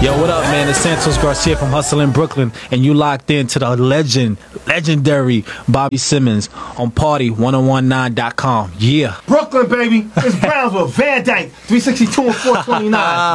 Yo, what up, man? It's Santos Garcia from Hustle in Brooklyn, and you locked in to the legendary Bobby Simmons on Party1019.com. Yeah. Brooklyn, baby. It's Brownsville, Van Dyke, 362 and 429.